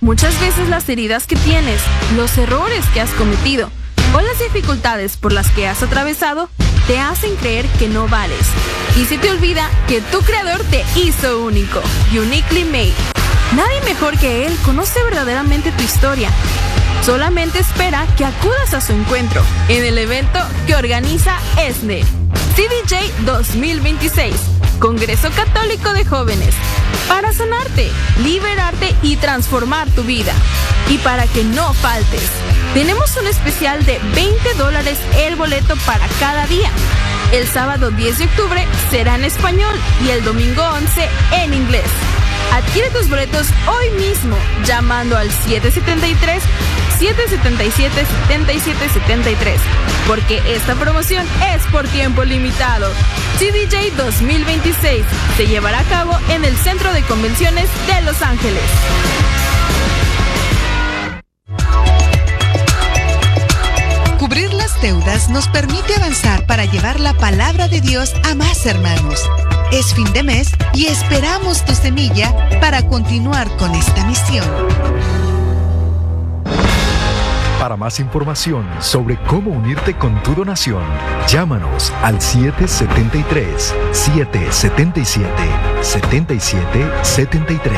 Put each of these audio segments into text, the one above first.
Muchas veces las heridas que tienes, los errores que has cometido o las dificultades por las que has atravesado te hacen creer que no vales. Y se te olvida que tu creador te hizo único, uniquely made. Nadie mejor que él conoce verdaderamente tu historia. Solamente espera que acudas a su encuentro en el evento que organiza ESNE, CDJ 2026, Congreso Católico de Jóvenes, para sanarte, liberarte y transformar tu vida. Y para que no faltes, tenemos un especial de $20 el boleto para cada día. El sábado 10 de octubre será en español y el domingo 11 en inglés. Adquiere tus boletos hoy mismo llamando al 773-777-7773, porque esta promoción es por tiempo limitado. CDJ 2026 se llevará a cabo en el Centro de Convenciones de Los Ángeles. Cubrir las deudas nos permite avanzar para llevar la palabra de Dios a más hermanos. Es fin de mes y esperamos tu semilla para continuar con esta misión. Para más información sobre cómo unirte con tu donación, llámanos al 773-777-7773.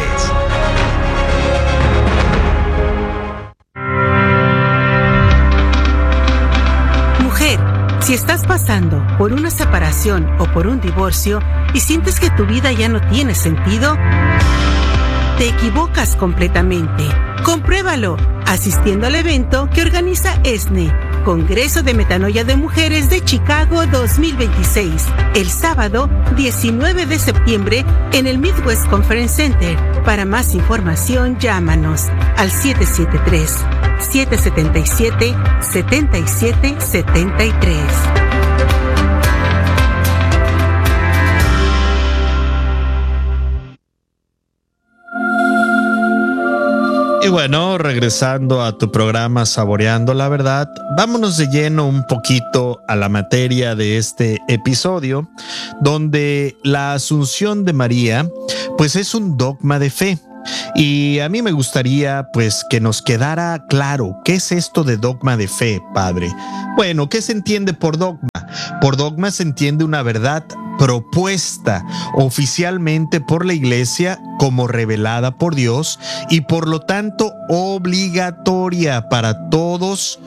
Si estás pasando por una separación o por un divorcio y sientes que tu vida ya no tiene sentido, te equivocas completamente. Compruébalo asistiendo al evento que organiza ESNE, Congreso de Metanoia de Mujeres de Chicago 2026, el sábado 19 de septiembre en el Midwest Conference Center. Para más información, llámanos al 773-777-7773. Y bueno, regresando a tu programa Saboreando la Verdad, vámonos de lleno un poquito a la materia de este episodio, donde la Asunción de María, pues es un dogma de fe. Y a mí me gustaría pues que nos quedara claro qué es esto de dogma de fe, padre. Bueno, ¿qué se entiende por dogma? Por dogma se entiende una verdad propuesta oficialmente por la Iglesia como revelada por Dios y por lo tanto obligatoria para todos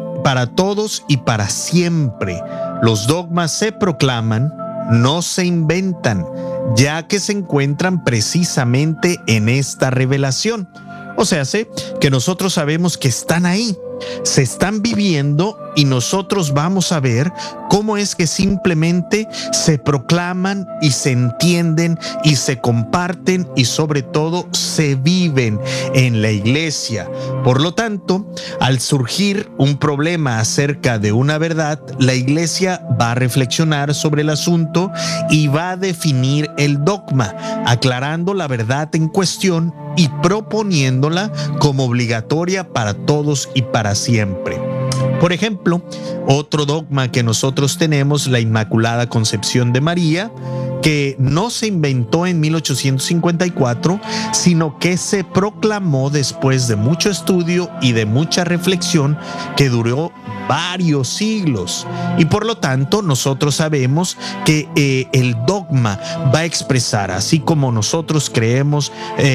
y para siempre. Los dogmas se proclaman, no se inventan, ya que se encuentran precisamente en esta revelación. O sea, que nosotros sabemos que están ahí, se están viviendo y nosotros vamos a ver cómo es que simplemente se proclaman y se entienden y se comparten y sobre todo se viven en la iglesia. Por lo tanto, al surgir un problema acerca de una verdad, la iglesia va a reflexionar sobre el asunto y va a definir el dogma, aclarando la verdad en cuestión y proponiéndola como obligatoria para todos y para siempre. Por ejemplo, otro dogma que nosotros tenemos, la Inmaculada Concepción de María, que no se inventó en 1854, sino que se proclamó después de mucho estudio y de mucha reflexión que duró varios siglos. Y por lo tanto, nosotros sabemos que el dogma va a expresar, así como nosotros creemos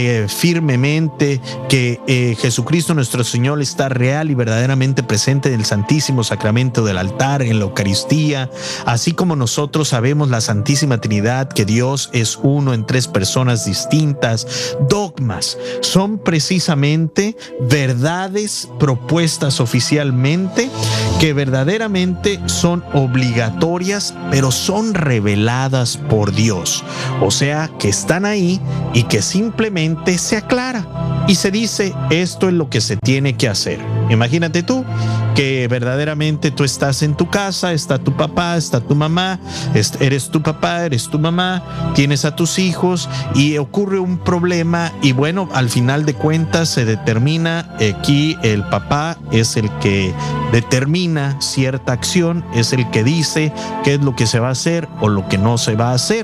firmemente que Jesucristo nuestro Señor está real y verdaderamente presente en el Santísimo Sacramento del altar, en la Eucaristía, así como nosotros sabemos la Santísima Trinidad, que Dios es uno en tres personas distintas. Dogmas son precisamente verdades propuestas oficialmente que verdaderamente son obligatorias, pero son reveladas por Dios. O sea, que están ahí y que simplemente se aclara y se dice, esto es lo que se tiene que hacer. Imagínate tú que verdaderamente tú estás en tu casa, está tu papá, está tu mamá, eres tu papá, eres tu mamá, tienes a tus hijos y ocurre un problema y bueno, al final de cuentas se determina, aquí el papá es el que determina cierta acción, es el que dice qué es lo que se va a hacer o lo que no se va a hacer.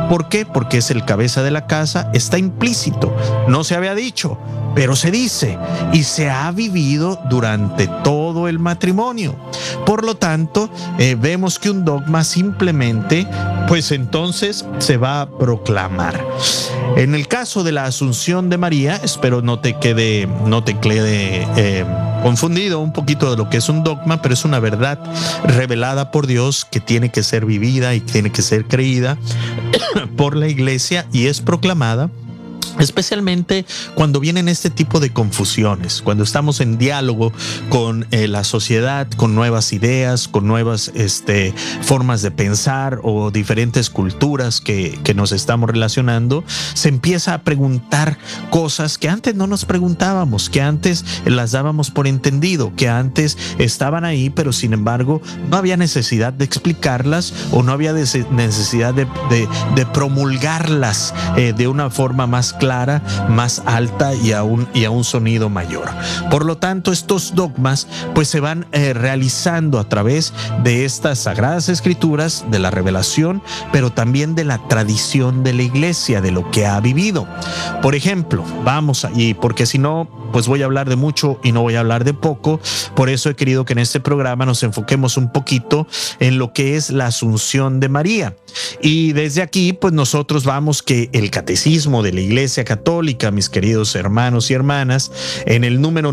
¿Por qué? Porque es el cabeza de la casa, está implícito, no se había dicho, pero se dice y se ha vivido durante todo el matrimonio. Por lo tanto, vemos que un dogma simplemente, pues entonces se va a proclamar. En el caso de la Asunción de María, espero no te quede confundido un poquito de lo que es un dogma, pero es una verdad revelada por Dios que tiene que ser vivida y tiene que ser creída por la iglesia y es proclamada. Especialmente cuando vienen este tipo de confusiones, cuando estamos en diálogo con la sociedad, con nuevas ideas, con nuevas formas de pensar o diferentes culturas que nos estamos relacionando, se empieza a preguntar cosas que antes no nos preguntábamos, que antes las dábamos por entendido, que antes estaban ahí, pero sin embargo no había necesidad de explicarlas o no había necesidad de promulgarlas de una forma más clara, más alta y a un sonido mayor. Por lo tanto, estos dogmas pues se van realizando a través de estas sagradas escrituras, de la revelación, pero también de la tradición de la iglesia, de lo que ha vivido. Por ejemplo, vamos allí, porque si no, pues voy a hablar de mucho y no voy a hablar de poco. Por eso he querido que en este programa nos enfoquemos un poquito en lo que es la Asunción de María. Y desde aquí, pues nosotros vamos que el Catecismo de la Iglesia Católica, mis queridos hermanos y hermanas, en el número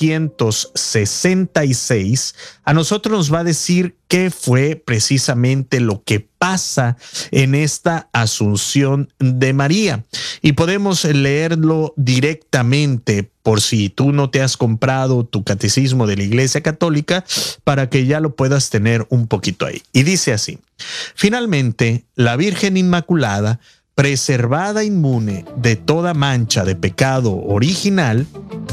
966, a nosotros nos va a decir qué fue precisamente lo que pasa en esta Asunción de María. Y podemos leerlo directamente por si tú no te has comprado tu Catecismo de la Iglesia Católica, para que ya lo puedas tener un poquito ahí. Y dice así: finalmente, la Virgen Inmaculada, preservada inmune de toda mancha de pecado original,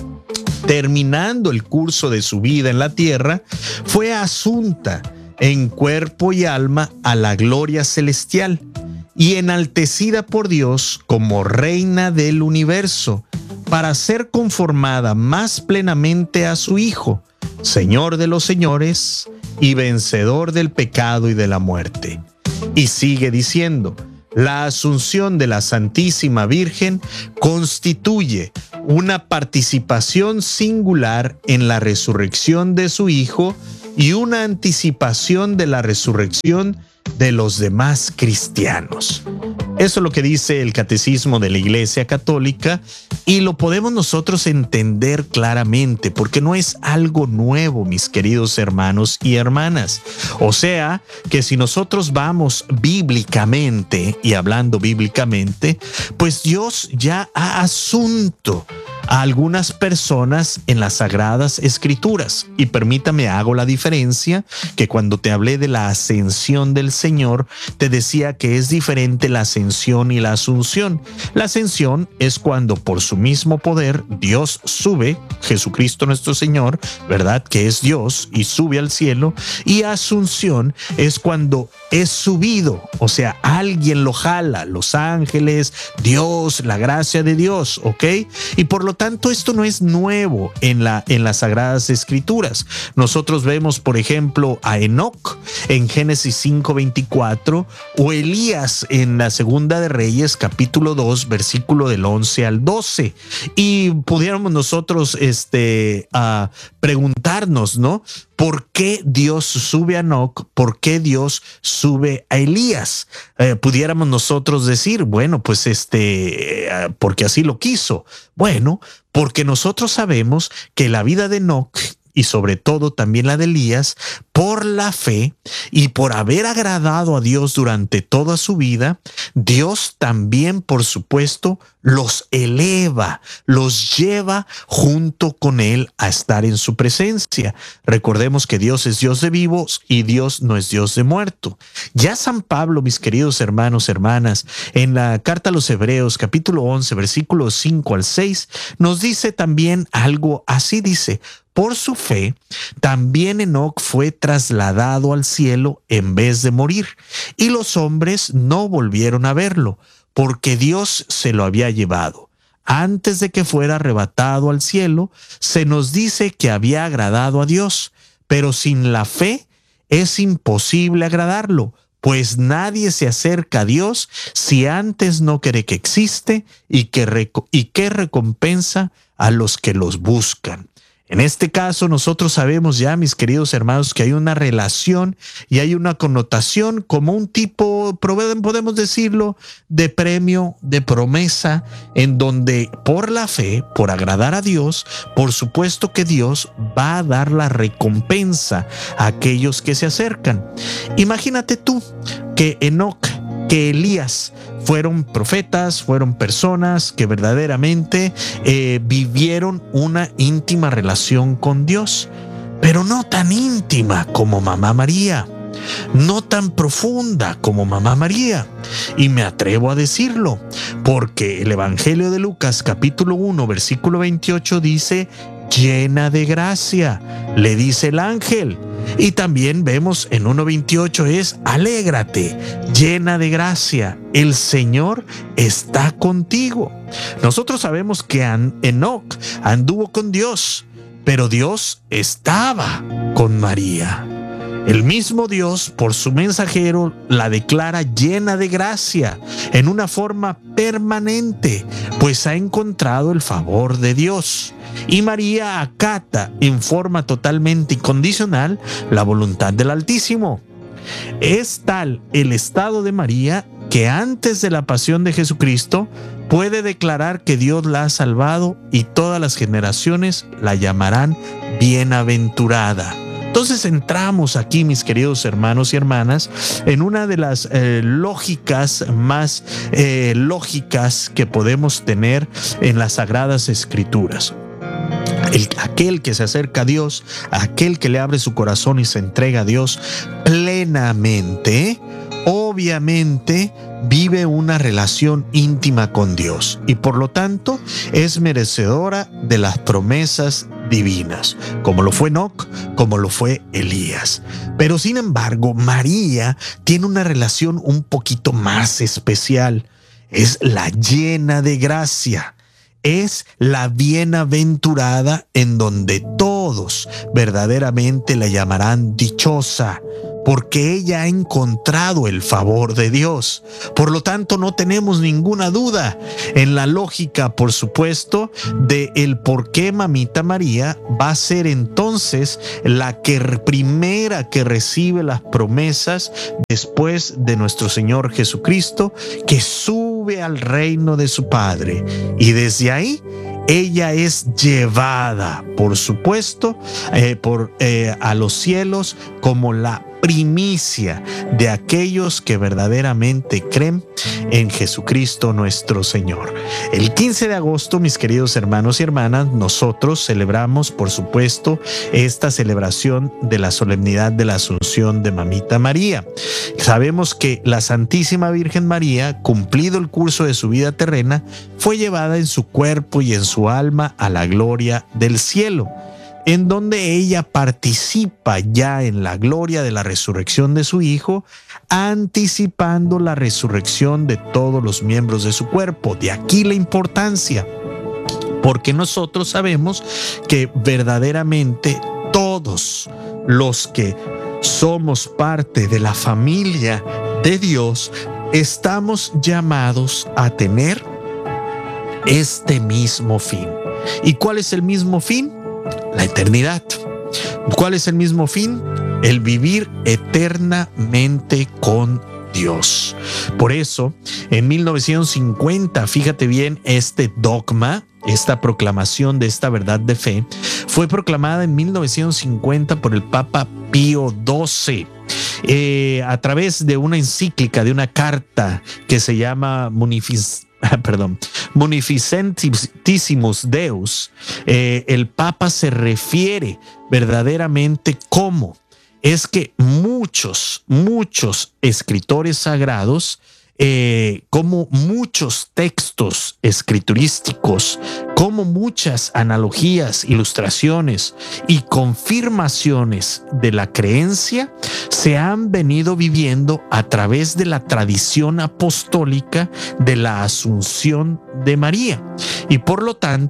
terminando el curso de su vida en la tierra, fue asunta en cuerpo y alma a la gloria celestial y enaltecida por Dios como reina del universo, para ser conformada más plenamente a su Hijo, Señor de los señores y vencedor del pecado y de la muerte. Y sigue diciendo: la Asunción de la Santísima Virgen constituye una participación singular en la resurrección de su Hijo y una anticipación de la resurrección de los demás cristianos. Eso es lo que dice el Catecismo de la Iglesia Católica y lo podemos nosotros entender claramente porque no es algo nuevo, mis queridos hermanos y hermanas. O sea, que si nosotros vamos bíblicamente y hablando bíblicamente, pues Dios ya ha asunto a algunas personas en las Sagradas Escrituras. Y permítame, hago la diferencia, que cuando te hablé de la ascensión del Señor, te decía que es diferente la ascensión y la asunción. La ascensión es cuando por su mismo poder Dios sube, Jesucristo nuestro Señor, ¿verdad? Que es Dios y sube al cielo. Y asunción es cuando es subido, o sea, alguien lo jala, los ángeles, Dios, la gracia de Dios, ¿ok? Y por lo tanto, esto no es nuevo en las Sagradas Escrituras. Nosotros vemos, por ejemplo, a Enoc en Génesis 5:24 o Elías en la Segunda de Reyes, capítulo 2, versículo del 11 al 12. Y pudiéramos nosotros preguntarnos, ¿no? ¿Por qué Dios sube a Enoc? ¿Por qué Dios sube a Elías? Pudiéramos nosotros decir, bueno, pues porque así lo quiso. Bueno, porque nosotros sabemos que la vida de Enoc y sobre todo también la de Elías, por la fe y por haber agradado a Dios durante toda su vida, Dios también, por supuesto, los eleva, los lleva junto con Él a estar en su presencia. Recordemos que Dios es Dios de vivos y Dios no es Dios de muerto. Ya San Pablo, mis queridos hermanos, hermanas, en la carta a los Hebreos, capítulo 11, versículos 5 al 6, nos dice también algo así, dice: por su fe, también Enoc fue trasladado al cielo en vez de morir, y los hombres no volvieron a verlo, porque Dios se lo había llevado. Antes de que fuera arrebatado al cielo, se nos dice que había agradado a Dios, pero sin la fe es imposible agradarlo, pues nadie se acerca a Dios si antes no cree que existe y que recompensa a los que los buscan. En este caso, nosotros sabemos ya, mis queridos hermanos, que hay una relación y hay una connotación como un tipo, podemos decirlo, de premio, de promesa, en donde por la fe, por agradar a Dios, por supuesto que Dios va a dar la recompensa a aquellos que se acercan. Imagínate tú que Enoc, que Elías fueron profetas, fueron personas que verdaderamente vivieron una íntima relación con Dios, pero no tan íntima como Mamá María, no tan profunda como Mamá María. Y me atrevo a decirlo, porque el Evangelio de Lucas capítulo 1 versículo 28 dice: llena de gracia, le dice el ángel. Y también vemos en 1:28 es: alégrate, llena de gracia, el Señor está contigo. Nosotros sabemos que Enoc anduvo con Dios, pero Dios estaba con María. El mismo Dios, por su mensajero, la declara llena de gracia en una forma permanente, pues ha encontrado el favor de Dios. Y María acata en forma totalmente incondicional la voluntad del Altísimo. Es tal el estado de María que antes de la pasión de Jesucristo puede declarar que Dios la ha salvado y todas las generaciones la llamarán bienaventurada. Entonces entramos aquí, mis queridos hermanos y hermanas, en una de las lógicas más lógicas que podemos tener en las Sagradas Escrituras. Aquel que se acerca a Dios, aquel que le abre su corazón y se entrega a Dios plenamente, obviamente vive una relación íntima con Dios y por lo tanto es merecedora de las promesas divinas, como lo fue Enoc, como lo fue Elías. Pero sin embargo, María tiene una relación un poquito más especial. Es la llena de gracia. Es la bienaventurada en donde todos verdaderamente la llamarán dichosa, porque ella ha encontrado el favor de Dios. Por lo tanto, no tenemos ninguna duda en la lógica, por supuesto, de el por qué Mamita María va a ser entonces la primera que recibe las promesas después de nuestro Señor Jesucristo, que sube al reino de su Padre. Y desde ahí ella es llevada, por supuesto, a los cielos como la primicia de aquellos que verdaderamente creen en Jesucristo nuestro Señor. El 15 de agosto, mis queridos hermanos y hermanas, nosotros celebramos, por supuesto, esta celebración de la solemnidad de la Asunción de Mamita María. Sabemos que la Santísima Virgen María, cumplido el curso de su vida terrena, fue llevada en su cuerpo y en su alma a la gloria del cielo, en donde ella participa ya en la gloria de la resurrección de su Hijo, anticipando la resurrección de todos los miembros de su cuerpo. De aquí la importancia, porque nosotros sabemos que verdaderamente todos los que somos parte de la familia de Dios estamos llamados a tener este mismo fin. ¿Y cuál es el mismo fin? La eternidad. ¿Cuál es el mismo fin? El vivir eternamente con Dios. Por eso, en 1950, fíjate bien, este dogma, esta proclamación de esta verdad de fe, fue proclamada en 1950 por el Papa Pío XII. A través de una encíclica, de una carta que se llama Munificentissimus Deus, el Papa se refiere verdaderamente cómo es que muchos escritores sagrados, como muchos textos escriturísticos, como muchas analogías, ilustraciones y confirmaciones de la creencia se han venido viviendo a través de la tradición apostólica de la Asunción de María. Y por lo tanto,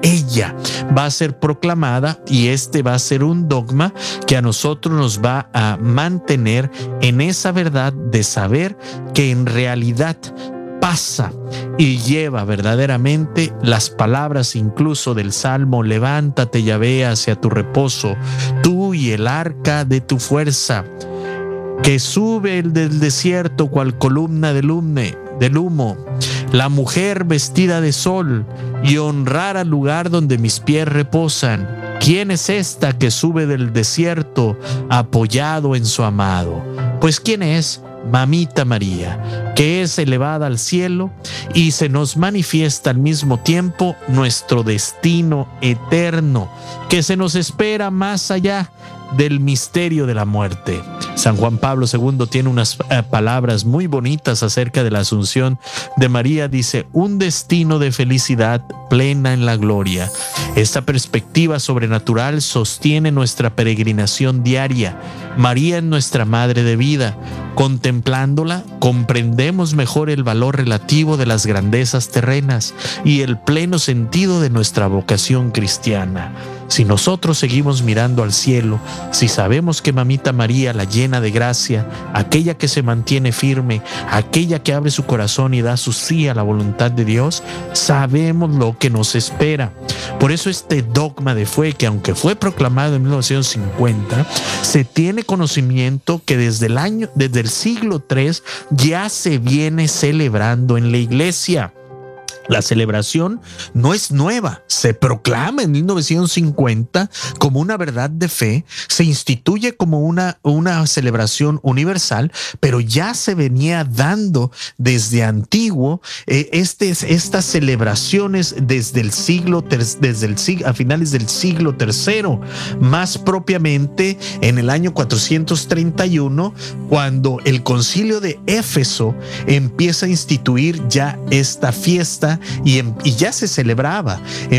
ella va a ser proclamada y este va a ser un dogma que a nosotros nos va a mantener en esa verdad de saber que en realidad pasa y lleva verdaderamente las palabras incluso del Salmo: levántate, Yahvé, hacia tu reposo, tú y el arca de tu fuerza, que sube del desierto cual columna del humo, la mujer vestida de sol, y honrar al lugar donde mis pies reposan. ¿Quién es esta que sube del desierto apoyado en su amado? Pues ¿quién es? Mamita María, que es elevada al cielo y se nos manifiesta al mismo tiempo nuestro destino eterno, que se nos espera más allá del misterio de la muerte. San Juan Pablo II tiene unas palabras muy bonitas acerca de la Asunción de María. Dice: un destino de felicidad plena en la gloria. Esta perspectiva sobrenatural sostiene nuestra peregrinación diaria. María es nuestra madre de vida. Contemplándola, comprendemos mejor el valor relativo de las grandezas terrenas y el pleno sentido de nuestra vocación cristiana. Si nosotros seguimos mirando al cielo, si sabemos que Mamita María, la llena de gracia, aquella que se mantiene firme, aquella que abre su corazón y da su sí a la voluntad de Dios, sabemos lo que nos espera. Por eso este dogma de fe, que aunque fue proclamado en 1950, se tiene conocimiento que desde el siglo III ya se viene celebrando en la Iglesia. La celebración no es nueva, se proclama en 1950 como una verdad de fe, se instituye como una celebración universal, pero ya se venía dando desde antiguo estas celebraciones a finales del siglo III, más propiamente en el año 431, cuando el concilio de Éfeso empieza a instituir ya esta fiesta. Y ya se celebraba,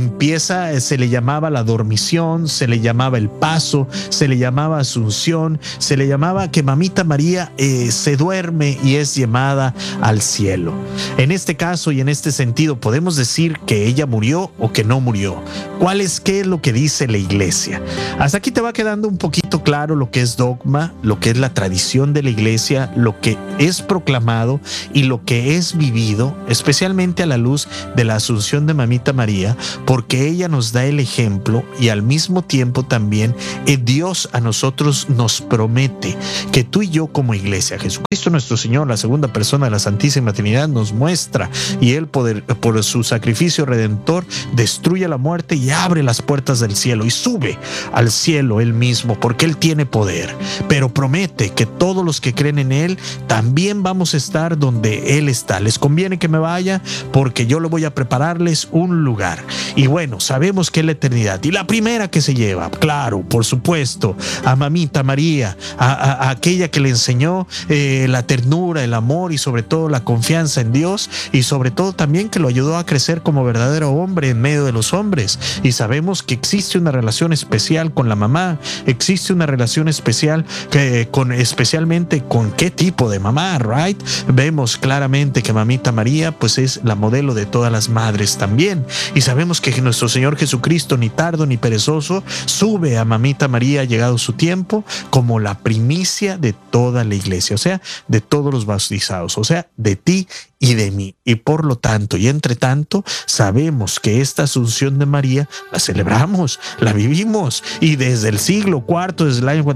se le llamaba la dormición, se le llamaba el paso, se le llamaba Asunción, se le llamaba que Mamita María se duerme y es llamada al cielo. En este caso y en este sentido podemos decir que ella murió o que no murió. ¿Qué es lo que dice la Iglesia? Hasta aquí te va quedando un poquito claro lo que es dogma, lo que es la tradición de la Iglesia, lo que es proclamado y lo que es vivido, especialmente a la luz de la Asunción de Mamita María, porque ella nos da el ejemplo y al mismo tiempo también Dios a nosotros nos promete que tú y yo como Iglesia, Jesucristo nuestro Señor, la segunda persona de la Santísima Trinidad, nos muestra y Él por su sacrificio redentor destruye la muerte y abre las puertas del cielo y sube al cielo Él mismo, porque Él tiene poder, pero promete que todos los que creen en Él también vamos a estar donde Él está. Les conviene que me vaya porque yo lo voy a prepararles un lugar. Y bueno, sabemos que es la eternidad. Y la primera que se lleva, claro, por supuesto, a Mamita María, a aquella que le enseñó la ternura, el amor y sobre todo la confianza en Dios, y sobre todo también que lo ayudó a crecer como verdadero hombre en medio de los hombres. Y sabemos que existe una relación especial con la mamá, existe una relación especial especialmente con qué tipo de mamá, right? Vemos claramente que Mamita María pues es la modelo de todas las madres también, y sabemos que nuestro Señor Jesucristo, ni tardo ni perezoso, sube a Mamita María llegado su tiempo como la primicia de toda la Iglesia, o sea, de todos los bautizados, o sea, de ti y de mí. Y por lo tanto y entre tanto sabemos que esta Asunción de María la celebramos, la vivimos, y desde el siglo IV, desde el año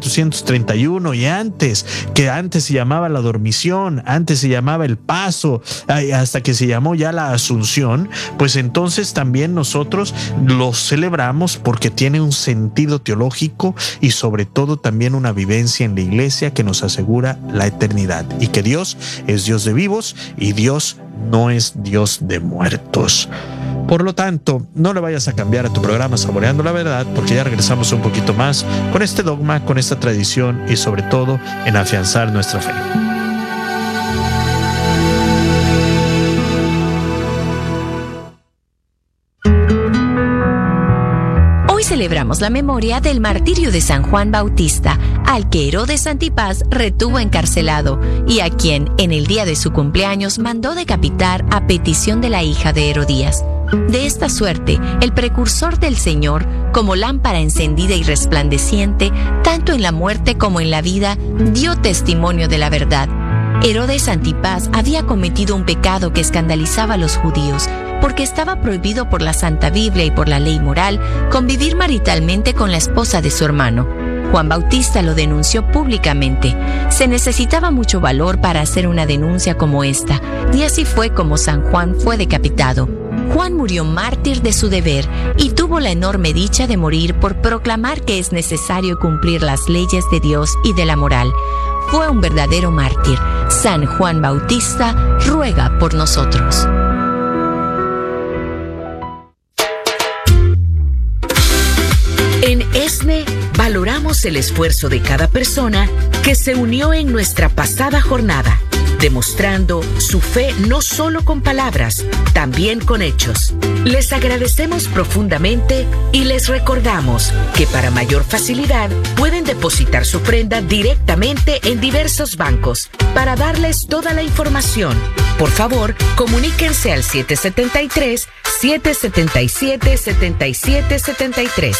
431 y antes se llamaba la dormición, antes se llamaba el paso, hasta que se llamó ya la Asunción, pues entonces también nosotros lo celebramos porque tiene un sentido teológico y sobre todo también una vivencia en la Iglesia que nos asegura la eternidad y que Dios es Dios de vivos y Dios no es Dios de muertos. Por lo tanto, no le vayas a cambiar a tu programa Saboreando la Verdad, porque ya regresamos un poquito más con este dogma, con esta tradición y sobre todo en afianzar nuestra fe. Celebramos la memoria del martirio de San Juan Bautista, al que Herodes Antipas retuvo encarcelado y a quien en el día de su cumpleaños mandó decapitar a petición de la hija de Herodías. De esta suerte, el precursor del Señor, como lámpara encendida y resplandeciente, tanto en la muerte como en la vida, dio testimonio de la verdad. Herodes Antipas había cometido un pecado que escandalizaba a los judíos, porque estaba prohibido por la Santa Biblia y por la ley moral convivir maritalmente con la esposa de su hermano. Juan Bautista lo denunció públicamente. Se necesitaba mucho valor para hacer una denuncia como esta, y así fue como San Juan fue decapitado. Juan murió mártir de su deber y tuvo la enorme dicha de morir por proclamar que es necesario cumplir las leyes de Dios y de la moral. Fue un verdadero mártir. San Juan Bautista ruega por nosotros. En ESNE valoramos el esfuerzo de cada persona que se unió en nuestra pasada jornada, demostrando su fe no solo con palabras, también con hechos. Les agradecemos profundamente y les recordamos que para mayor facilidad pueden depositar su ofrenda directamente en diversos bancos. Para darles toda la información, por favor, comuníquense al 773-777-7773.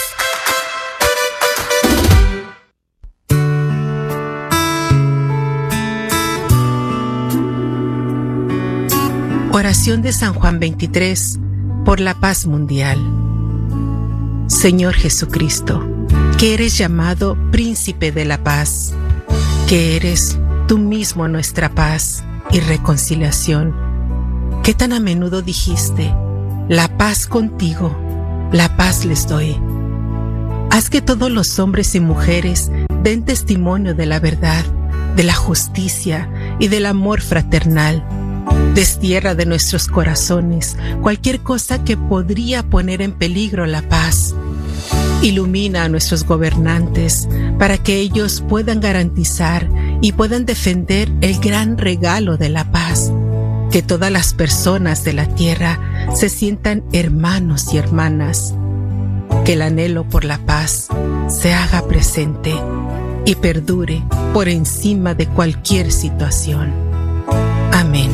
Oración de San Juan 23 por la paz mundial. Señor Jesucristo, que eres llamado Príncipe de la Paz, que eres tú mismo nuestra paz y reconciliación, que tan a menudo dijiste, la paz contigo, la paz les doy. Haz que todos los hombres y mujeres den testimonio de la verdad, de la justicia y del amor fraternal. Destierra de nuestros corazones cualquier cosa que podría poner en peligro la paz. Ilumina a nuestros gobernantes para que ellos puedan garantizar y puedan defender el gran regalo de la paz. Que todas las personas de la tierra se sientan hermanos y hermanas. Que el anhelo por la paz se haga presente y perdure por encima de cualquier situación. Amén.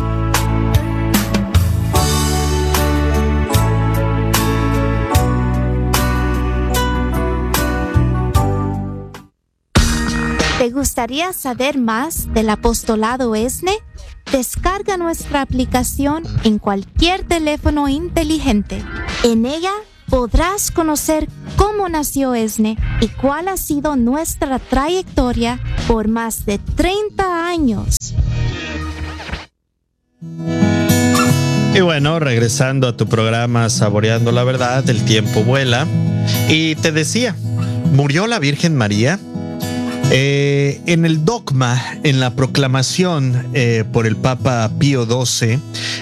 ¿Te gustaría saber más del apostolado ESNE? Descarga nuestra aplicación en cualquier teléfono inteligente. En ella podrás conocer cómo nació ESNE y cuál ha sido nuestra trayectoria por más de 30 años. Y bueno, regresando a tu programa Saboreando la Verdad, el tiempo vuela. Y te decía, ¿murió la Virgen María? En el dogma, en la proclamación por el Papa Pío XII,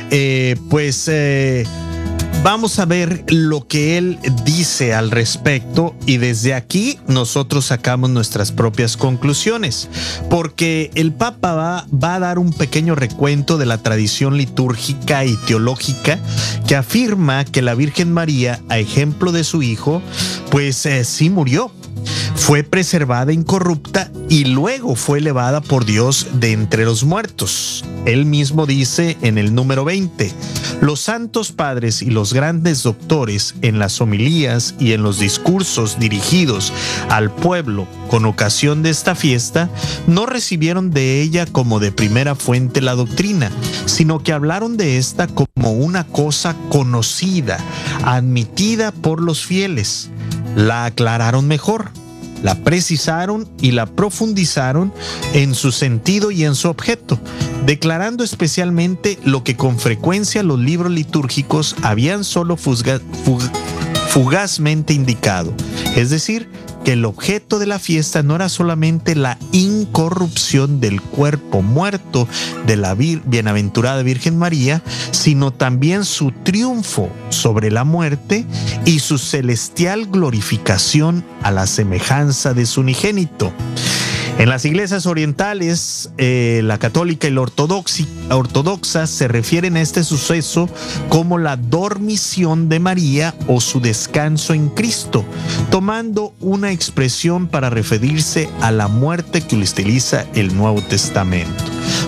vamos a ver lo que él dice al respecto y desde aquí nosotros sacamos nuestras propias conclusiones, porque el Papa va a dar un pequeño recuento de la tradición litúrgica y teológica que afirma que la Virgen María, a ejemplo de su hijo, sí murió. Fue preservada incorrupta y luego fue elevada por Dios de entre los muertos. Él mismo dice en el número 20, los santos padres y los grandes doctores en las homilías y en los discursos dirigidos al pueblo con ocasión de esta fiesta no recibieron de ella como de primera fuente la doctrina, sino que hablaron de esta como una cosa conocida, admitida por los fieles. La aclararon mejor, la precisaron y la profundizaron en su sentido y en su objeto, declarando especialmente lo que con frecuencia los libros litúrgicos habían solo fugazmente indicado, es decir, que el objeto de la fiesta no era solamente la incorrupción del cuerpo muerto de la bienaventurada Virgen María, sino también su triunfo sobre la muerte y su celestial glorificación a la semejanza de su unigénito. En las iglesias orientales, la católica y la ortodoxa se refieren a este suceso como la dormición de María o su descanso en Cristo, tomando una expresión para referirse a la muerte que utiliza el Nuevo Testamento.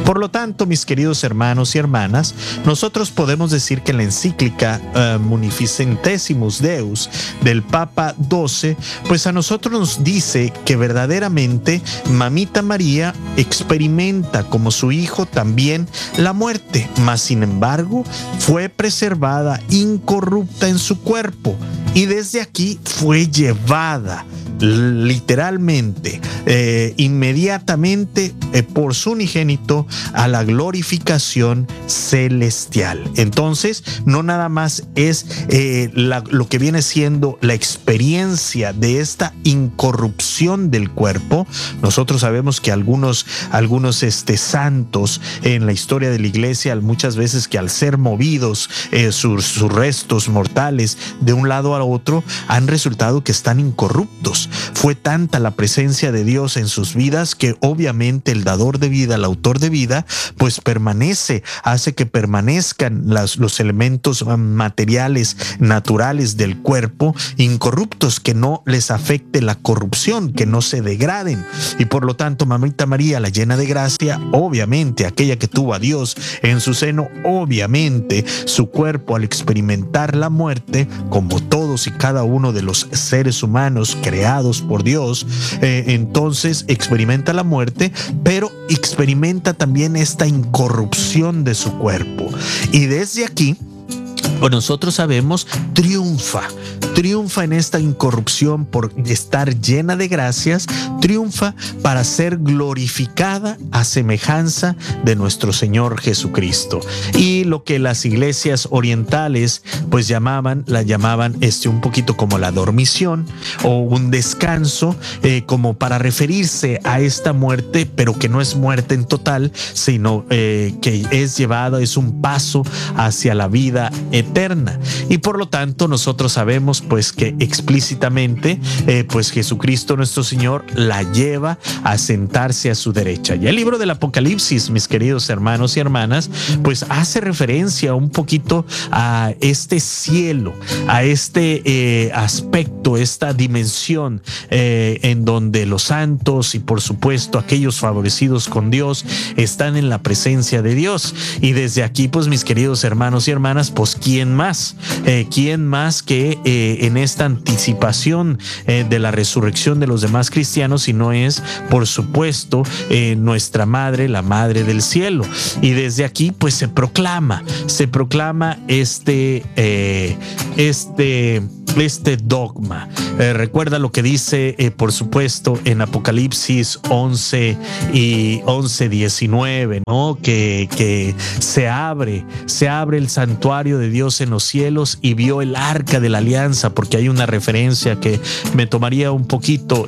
Por lo tanto, mis queridos hermanos y hermanas, nosotros podemos decir que la encíclica Munificentesimus Deus del Papa XII, pues a nosotros nos dice que verdaderamente Mamita María experimenta como su hijo también la muerte, mas sin embargo fue preservada incorrupta en su cuerpo y desde aquí fue llevada literalmente, inmediatamente por su unigénito a la glorificación celestial. Entonces, no nada más es lo que viene siendo la experiencia de esta incorrupción del cuerpo. Nosotros sabemos que algunos santos en la historia de la iglesia, muchas veces que al ser movidos sus restos mortales de un lado a otro, han resultado que están incorruptos. Fue tanta la presencia de Dios en sus vidas que obviamente el dador de vida, el autor de vida, pues hace que permanezcan los elementos materiales, naturales del cuerpo incorruptos, que no les afecte la corrupción, que no se degraden. Y por lo tanto, Mamita María, la llena de gracia, obviamente aquella que tuvo a Dios en su seno, obviamente su cuerpo al experimentar la muerte, como todos y cada uno de los seres humanos creados por Dios, entonces experimenta la muerte, pero experimenta también esta incorrupción de su cuerpo. Y desde aquí, pues nosotros sabemos, triunfa en esta incorrupción por estar llena de gracias, triunfa para ser glorificada a semejanza de nuestro Señor Jesucristo. Y lo que las iglesias orientales pues la llamaban un poquito como la dormición o un descanso, como para referirse a esta muerte, pero que no es muerte en total, sino que es un paso hacia la vida eterna. Y por lo tanto nosotros sabemos pues que explícitamente pues Jesucristo nuestro Señor la lleva a sentarse a su derecha. Y el libro del Apocalipsis, mis queridos hermanos y hermanas, pues hace referencia un poquito a este cielo, a este aspecto, esta dimensión en donde los santos y por supuesto aquellos favorecidos con Dios están en la presencia de Dios. Y desde aquí pues mis queridos hermanos y hermanas, pues ¿quién más que en esta anticipación de la resurrección de los demás cristianos, si no es por supuesto nuestra madre, la madre del cielo? Y desde aquí pues se proclama este dogma. Recuerda lo que dice por supuesto en Apocalipsis 11 y 19, ¿no? Que se abre el santuario de Dios en los cielos y vio el arca de la alianza, porque hay una referencia que me tomaría un poquito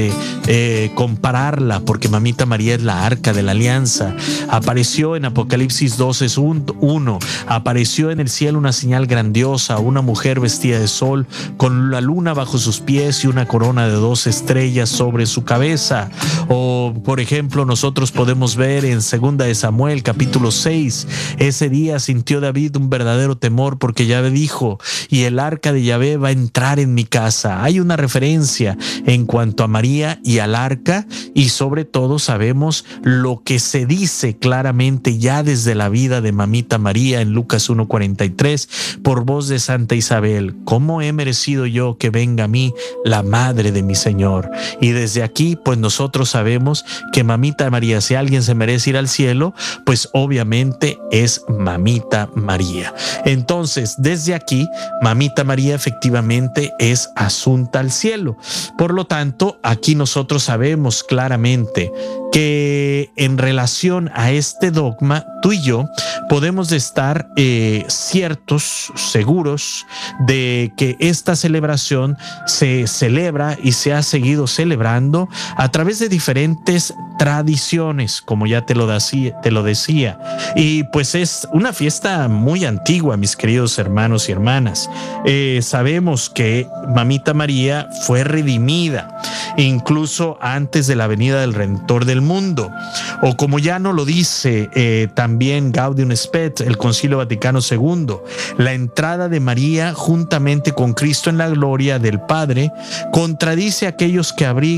compararla, porque Mamita María es la arca de la alianza. Apareció en Apocalipsis 12:1, apareció en el cielo una señal grandiosa, una mujer vestida de sol, con la luna bajo sus pies y una corona de 2 estrellas sobre su cabeza. O por ejemplo nosotros podemos ver en 2 de Samuel capítulo 6, ese día sintió David un verdadero temor porque Yahvé dijo, y el arca de Yahvé va a entrar en mi casa. Hay una referencia en cuanto a María y al arca, y sobre todo sabemos lo que se dice claramente ya desde la vida de Mamita María en Lucas 1:43, por voz de Santa Isabel: ¿cómo he merecido yo que venga a mí la madre de mi Señor? Y desde aquí pues nosotros sabemos que Mamita María, si alguien se merece ir al cielo, pues obviamente es Mamita María. Entonces desde aquí Mamita María efectivamente es asunta al cielo. Por lo tanto, aquí nosotros sabemos claramente que en relación a este dogma, tú y yo podemos estar ciertos, seguros de que esta celebración se celebra y se ha seguido celebrando a través de diferentes tradiciones, como ya te lo decía. Y pues es una fiesta muy antigua, mis queridos hermanos y hermanas. Sabemos que Mamita María fue redimida incluso antes de la venida del Redentor del mundo, o como ya nos lo dice también Gaudium Spes, el Concilio Vaticano II, la entrada de María juntamente con Cristo en la gloria del Padre contradice a aquellos que abrigan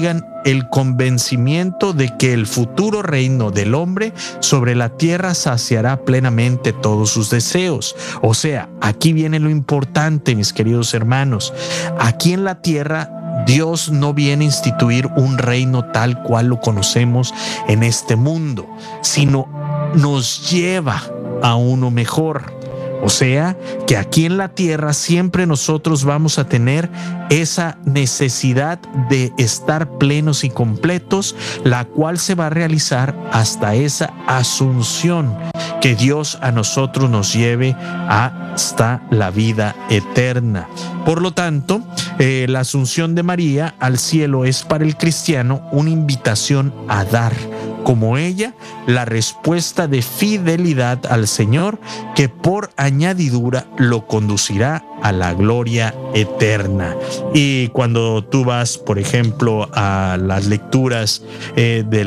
el convencimiento de que el futuro reino del hombre sobre la tierra saciará plenamente todos sus deseos. O sea, aquí viene lo importante, mis queridos hermanos. Aquí en la tierra, Dios no viene a instituir un reino tal cual lo conocemos en este mundo, sino nos lleva a uno mejor. O sea, que aquí en la tierra siempre nosotros vamos a tener esa necesidad de estar plenos y completos, la cual se va a realizar hasta esa asunción, que Dios a nosotros nos lleve hasta la vida eterna. Por lo tanto, la asunción de María al cielo es para el cristiano una invitación a dar, como ella, la respuesta de fidelidad al Señor, que por añadidura lo conducirá a la gloria eterna. Y cuando tú vas, por ejemplo, a las lecturas de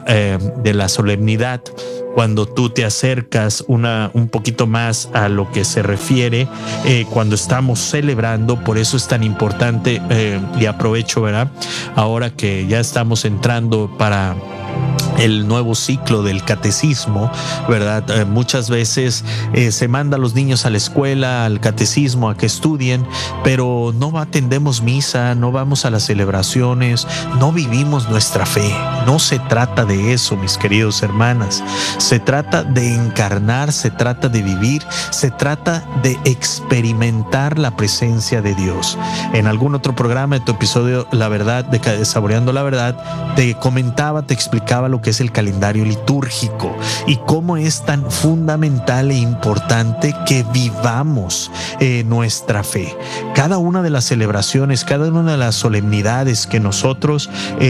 la solemnidad, cuando tú te acercas un poquito más a lo que se refiere cuando estamos celebrando, por eso es tan importante, y aprovecho, ¿verdad? Ahora que ya estamos entrando para el nuevo ciclo del catecismo, ¿verdad? Muchas veces se manda a los niños a la escuela, al catecismo, a que estudien, pero no atendemos misa, no vamos a las celebraciones, no vivimos nuestra fe. No se trata de eso, mis queridos hermanas. Se trata de encarnar, se trata de vivir, se trata de experimentar la presencia de Dios. En algún otro programa de tu episodio, La Verdad, de Saboreando la Verdad, te comentaba, te explicaba lo que es el calendario litúrgico y cómo es tan fundamental e importante que vivamos nuestra fe. Cada una de las celebraciones, cada una de las solemnidades que nosotros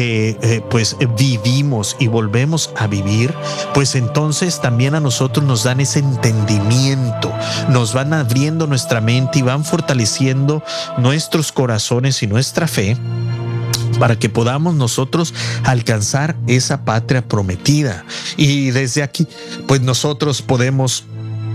pues vivimos y volvemos a vivir, pues entonces también a nosotros nos dan ese entendimiento, nos van abriendo nuestra mente y van fortaleciendo nuestros corazones y nuestra fe, para que podamos nosotros alcanzar esa patria prometida. Y desde aquí, pues nosotros podemos,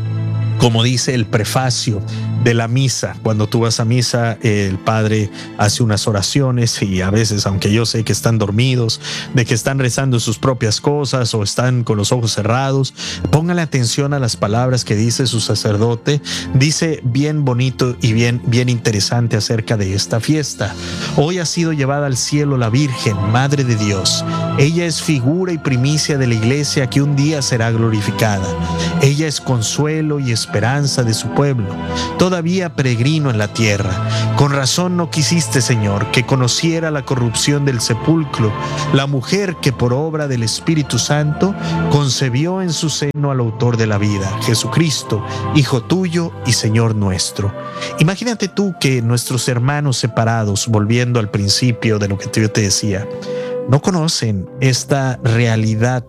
como dice el prefacio de la misa, cuando tú vas a misa, el padre hace unas oraciones y a veces, aunque yo sé que están dormidos, de que están rezando sus propias cosas o están con los ojos cerrados, póngale atención a las palabras que dice su sacerdote. Dice bien bonito y bien interesante acerca de esta fiesta. Hoy ha sido llevada al cielo la Virgen, Madre de Dios. Ella es figura y primicia de la Iglesia que un día será glorificada. Ella es consuelo y esperanza de su pueblo, todavía peregrino en la tierra. Con razón no quisiste, Señor, que conociera la corrupción del sepulcro, la mujer que por obra del Espíritu Santo concebió en su seno al autor de la vida, Jesucristo, Hijo tuyo y Señor nuestro. Imagínate tú que nuestros hermanos separados, volviendo al principio de lo que yo te decía, no conocen esta realidad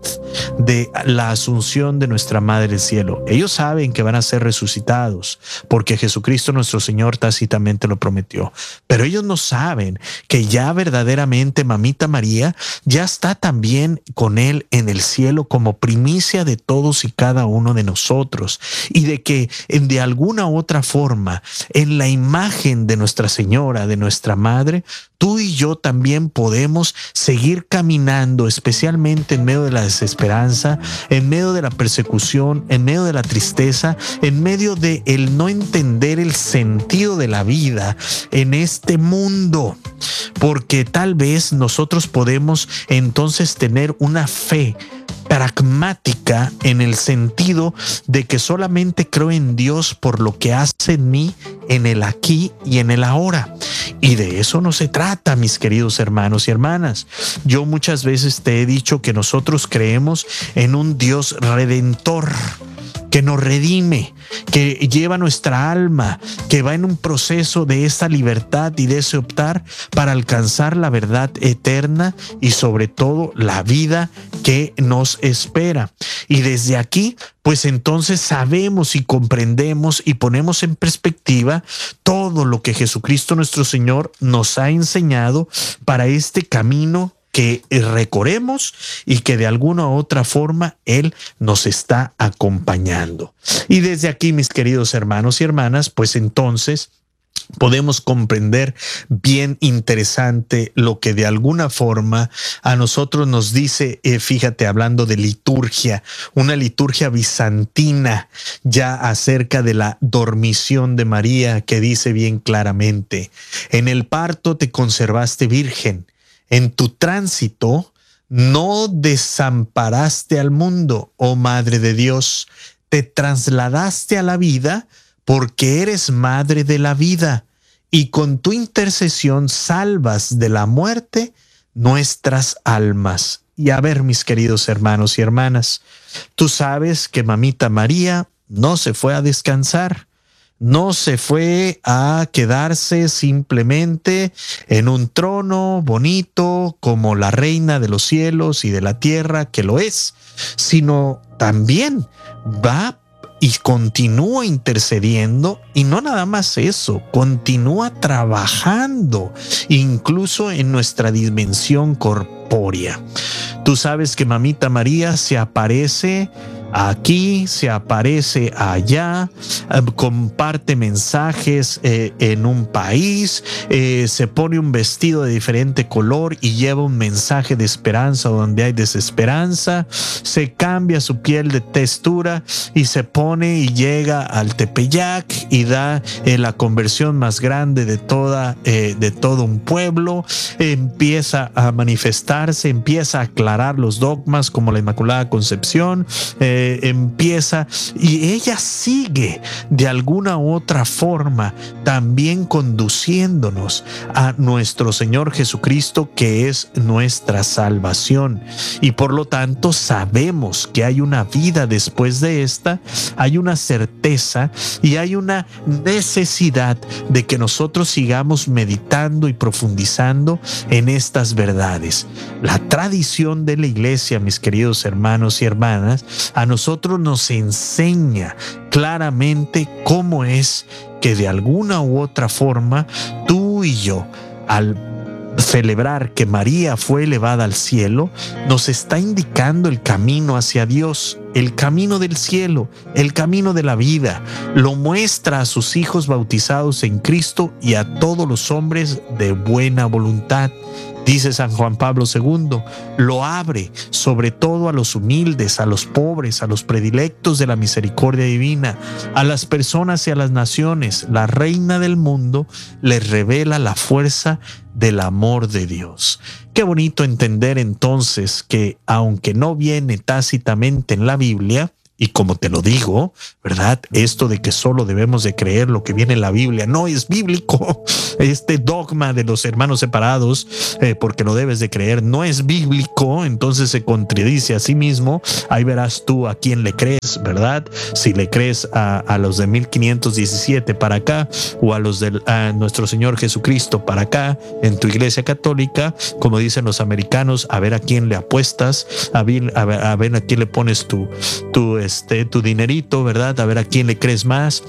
de la asunción de nuestra Madre del Cielo. Ellos saben que van a ser resucitados porque Jesucristo nuestro Señor tácitamente lo prometió. Pero ellos no saben que ya verdaderamente Mamita María ya está también con Él en el cielo como primicia de todos y cada uno de nosotros. Y de que de alguna u otra forma, en la imagen de Nuestra Señora, de nuestra Madre, tú y yo también podemos seguir caminando, especialmente en medio de la desesperanza, en medio de la persecución, en medio de la tristeza, en medio de el no entender el sentido de la vida en este mundo, porque tal vez nosotros podemos entonces tener una fe pragmática en el sentido de que solamente creo en Dios por lo que hace en mí en el aquí y en el ahora. Y de eso no se trata, mis queridos hermanos y hermanas. Yo muchas veces te he dicho que nosotros creemos en un Dios redentor, que nos redime, que lleva nuestra alma, que va en un proceso de esta libertad y de ese optar para alcanzar la verdad eterna y sobre todo la vida que nos espera. Y desde aquí, pues entonces sabemos y comprendemos y ponemos en perspectiva todo lo que Jesucristo nuestro Señor nos ha enseñado para este camino que recorremos y que de alguna u otra forma Él nos está acompañando. Y desde aquí, mis queridos hermanos y hermanas, pues entonces podemos comprender bien interesante lo que de alguna forma a nosotros nos dice, fíjate, hablando de liturgia, una liturgia bizantina ya acerca de la dormición de María, que dice bien claramente: en el parto te conservaste virgen, en tu tránsito no desamparaste al mundo, oh Madre de Dios, te trasladaste a la vida porque eres madre de la vida, y con tu intercesión salvas de la muerte nuestras almas. Y a ver, mis queridos hermanos y hermanas, tú sabes que Mamita María no se fue a descansar, no se fue a quedarse simplemente en un trono bonito como la reina de los cielos y de la tierra, que lo es, sino también va y continúa intercediendo, y no nada más eso, continúa trabajando incluso en nuestra dimensión corpórea. Tú sabes que Mamita María se aparece aquí, se aparece allá, comparte mensajes en un país, se pone un vestido de diferente color y lleva un mensaje de esperanza donde hay desesperanza, se cambia su piel de textura y se pone y llega al Tepeyac y da la conversión más grande de todo un pueblo, empieza a manifestarse, empieza a aclarar los dogmas como la Inmaculada Concepción, empieza, y ella sigue de alguna u otra forma también conduciéndonos a nuestro Señor Jesucristo, que es nuestra salvación, y por lo tanto sabemos que hay una vida después de esta, hay una certeza y hay una necesidad de que nosotros sigamos meditando y profundizando en estas verdades. La tradición de la Iglesia, mis queridos hermanos y hermanas, a nosotros nos enseña claramente cómo es que de alguna u otra forma tú y yo, al celebrar que María fue elevada al cielo, nos está indicando el camino hacia Dios, el camino del cielo, el camino de la vida. Lo muestra a sus hijos bautizados en Cristo y a todos los hombres de buena voluntad. Dice San Juan Pablo II, lo abre sobre todo a los humildes, a los pobres, a los predilectos de la misericordia divina, a las personas y a las naciones. La reina del mundo les revela la fuerza del amor de Dios. Qué bonito entender entonces que, aunque no viene tácitamente en la Biblia, y como te lo digo, ¿verdad? Esto de que solo debemos de creer lo que viene en la Biblia no es bíblico. Este dogma de los hermanos separados, porque lo debes de creer, no es bíblico, entonces se contradice a sí mismo. Ahí verás tú a quién le crees, ¿verdad? Si le crees a los de 1517 para acá, o a los de nuestro Señor Jesucristo para acá, en tu iglesia católica, como dicen los americanos, a ver a quién le apuestas, a ver a quién le pones tu dinerito, ¿verdad? A ver a quién le crees más.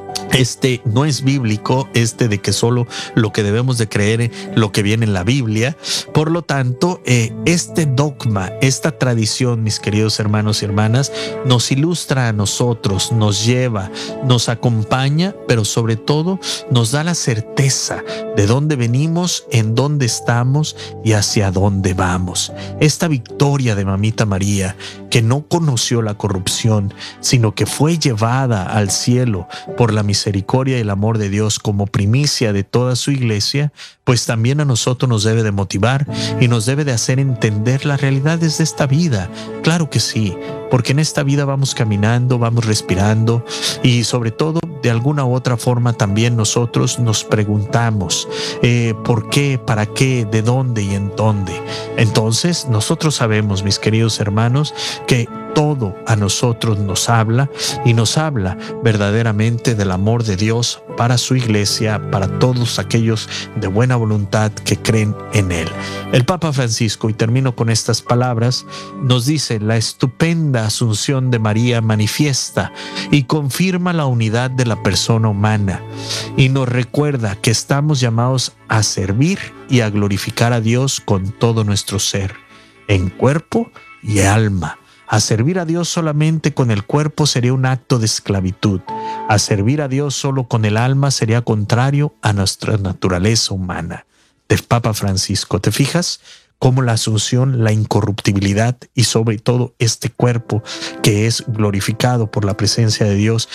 No es bíblico de que solo lo que debemos de creer lo que viene en la Biblia. Por lo tanto, este dogma, esta tradición, mis queridos hermanos y hermanas, nos ilustra a nosotros, nos lleva, nos acompaña, pero sobre todo nos da la certeza de dónde venimos, en dónde estamos y hacia dónde vamos. Esta victoria de Mamita María, que no conoció la corrupción, sino que fue llevada al cielo por la misericordia y el amor de Dios como primicia de toda su iglesia, pues también a nosotros nos debe de motivar y nos debe de hacer entender las realidades de esta vida. Claro que sí, porque en esta vida vamos caminando, vamos respirando, y sobre todo de alguna u otra forma también nosotros nos preguntamos ¿por qué, para qué, de dónde y en dónde? Entonces nosotros sabemos, mis queridos hermanos, que todo a nosotros nos habla, y nos habla verdaderamente del amor de Dios para su iglesia, para todos aquellos de buena voluntad que creen en Él. El Papa Francisco, y termino con estas palabras, nos dice: la estupenda asunción de María manifiesta y confirma la unidad de la persona humana, y nos recuerda que estamos llamados a servir y a glorificar a Dios con todo nuestro ser, en cuerpo y alma, A servir a Dios solamente con el cuerpo sería un acto de esclavitud. A servir a Dios solo con el alma sería contrario a nuestra naturaleza humana. Del Papa Francisco, ¿te fijas? Cómo la asunción, la incorruptibilidad y sobre todo este cuerpo que es glorificado por la presencia de Dios.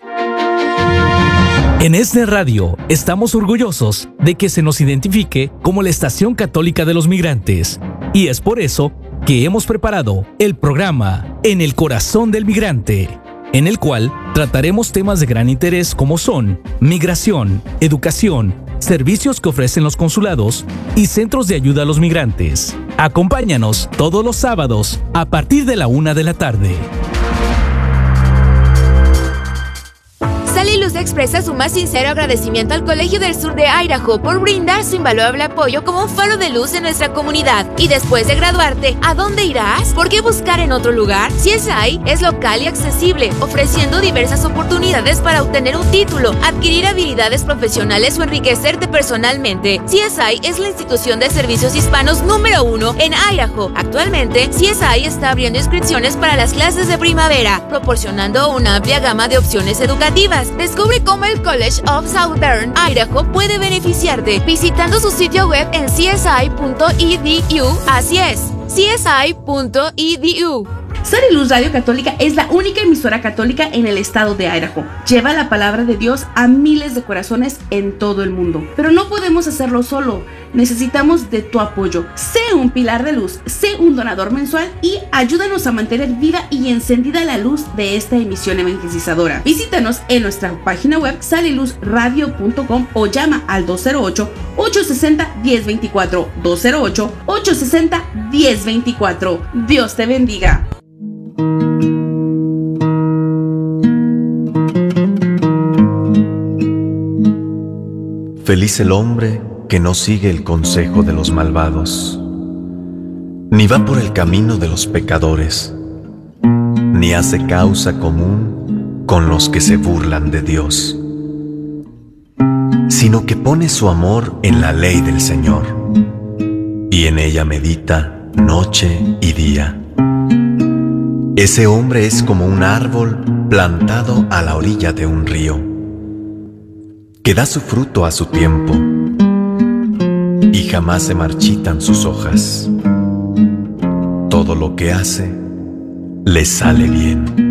En ESNE Radio estamos orgullosos de que se nos identifique como la Estación Católica de los Migrantes, y es por eso que hemos preparado el programa En el Corazón del Migrante, en el cual trataremos temas de gran interés como son migración, educación, servicios que ofrecen los consulados y centros de ayuda a los migrantes. Acompáñanos todos los sábados a partir de la 1 de la tarde. Sal y Luz expresa su más sincero agradecimiento al Colegio del Sur de Idaho por brindar su invaluable apoyo como un faro de luz en nuestra comunidad. Y después de graduarte, ¿a dónde irás? ¿Por qué buscar en otro lugar? CSI es local y accesible, ofreciendo diversas oportunidades para obtener un título, adquirir habilidades profesionales o enriquecerte personalmente. CSI es la institución de servicios hispanos número 1 en Idaho. Actualmente, CSI está abriendo inscripciones para las clases de primavera, proporcionando una amplia gama de opciones educativas. Descubre cómo el College of Southern Idaho puede beneficiarte visitando su sitio web en csi.edu. Así es, csi.edu. Sal y Luz Radio Católica es la única emisora católica en el estado de Idaho. Lleva la palabra de Dios a miles de corazones en todo el mundo. Pero no podemos hacerlo solo. Necesitamos de tu apoyo. Sé un pilar de luz, sé un donador mensual y ayúdanos a mantener viva y encendida la luz de esta emisión evangelizadora. Visítanos en nuestra página web salyluzradio.com o llama al 208-860-1024. 208-860-1024. Dios te bendiga. Feliz el hombre que no sigue el consejo de los malvados, ni va por el camino de los pecadores, ni hace causa común con los que se burlan de Dios, sino que pone su amor en la ley del Señor, y en ella medita noche y día. Ese hombre es como un árbol plantado a la orilla de un río, que da su fruto a su tiempo, y jamás se marchitan sus hojas. Todo lo que hace, le sale bien.